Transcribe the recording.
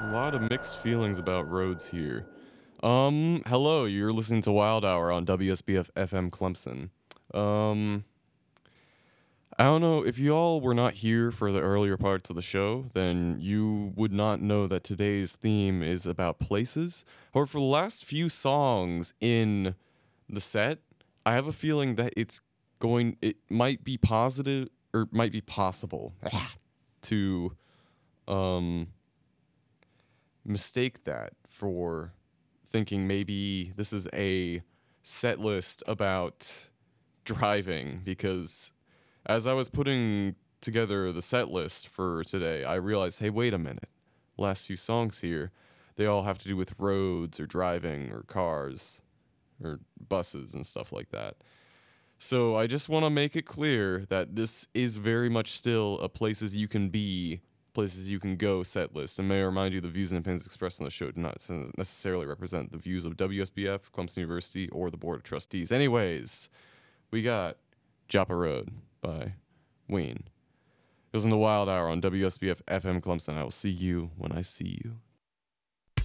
A lot of mixed feelings about roads here. Hello, you're listening to Wild Hour on WSBF FM Clemson. Um, I don't know if you all were not here for the earlier parts of the show, then you would not know that today's theme is about places. However, for the last few songs in the set, I have a feeling that it might be positive or might be possible to, um, mistake that for thinking maybe this is a set list about driving because as I was putting together the set list for today, I realized, hey, wait a minute. Last few songs here, they all have to do with roads or driving or cars or buses and stuff like that. So I just want to make it clear that this is very much still a places you can be, places you can go set list. And may I remind you, the views and opinions expressed on the show do not necessarily represent the views of WSBF, Clemson University, or the Board of Trustees. Anyways, we got Joppa Road by Wayne. It was in the Wild Hour on WSBF FM Clemson. I will see you when I see you.